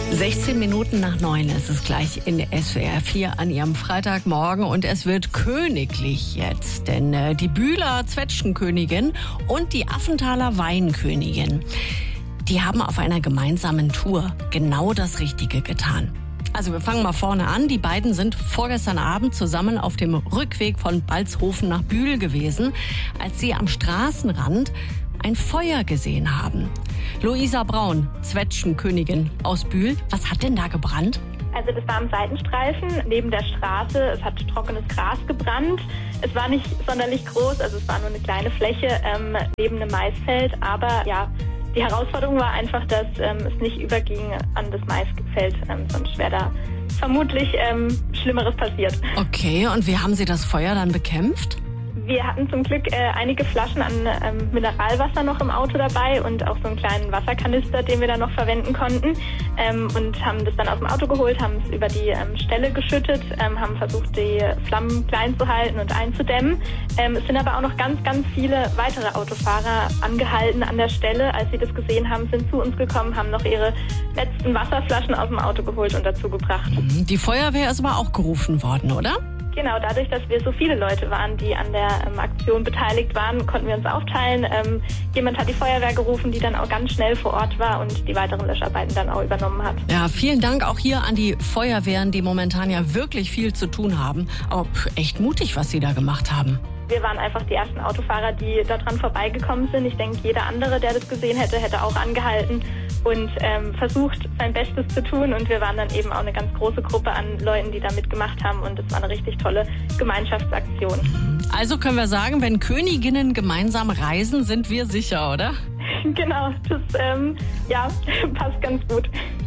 16 Minuten nach 9 ist es gleich in der SWR 4 an Ihrem Freitagmorgen und es wird königlich jetzt, denn die Bühler Zwetschgenkönigin und die Affenthaler Weinkönigin, die haben auf einer gemeinsamen Tour genau das Richtige getan. Also wir fangen mal vorne an. Die beiden sind vorgestern Abend zusammen auf dem Rückweg von Balzhofen nach Bühl gewesen, als sie am Straßenrand ein Feuer gesehen haben. Luisa Braun, Zwetschgenkönigin aus Bühl. Was hat denn da gebrannt? Also das war am Seitenstreifen neben der Straße. Es hat trockenes Gras gebrannt. Es war nicht sonderlich groß, also es war nur eine kleine Fläche neben einem Maisfeld. Aber ja, die Herausforderung war einfach, dass es nicht überging an das Maisfeld, sonst wäre da vermutlich Schlimmeres passiert. Okay, und wie haben Sie das Feuer dann bekämpft? Wir hatten zum Glück einige Flaschen an Mineralwasser noch im Auto dabei und auch so einen kleinen Wasserkanister, den wir dann noch verwenden konnten, und haben das dann aus dem Auto geholt, haben es über die Stelle geschüttet, haben versucht, die Flammen klein zu halten und einzudämmen. Es sind aber auch noch ganz, ganz viele weitere Autofahrer angehalten an der Stelle. Als sie das gesehen haben, sind zu uns gekommen, haben noch ihre letzten Wasserflaschen aus dem Auto geholt und dazu gebracht. Die Feuerwehr ist aber auch gerufen worden, oder? Genau, dadurch, dass wir so viele Leute waren, die an der Aktion beteiligt waren, konnten wir uns aufteilen. Jemand hat die Feuerwehr gerufen, die dann auch ganz schnell vor Ort war und die weiteren Löscharbeiten dann auch übernommen hat. Ja, vielen Dank auch hier an die Feuerwehren, die momentan ja wirklich viel zu tun haben. Aber echt mutig, was Sie da gemacht haben. Wir waren einfach die ersten Autofahrer, die daran vorbeigekommen sind. Ich denke, jeder andere, der das gesehen hätte, hätte auch angehalten und versucht, sein Bestes zu tun. Und wir waren dann eben auch eine ganz große Gruppe an Leuten, die da mitgemacht haben. Und es war eine richtig tolle Gemeinschaftsaktion. Also können wir sagen, wenn Königinnen gemeinsam reisen, sind wir sicher, oder? Genau, das passt ganz gut.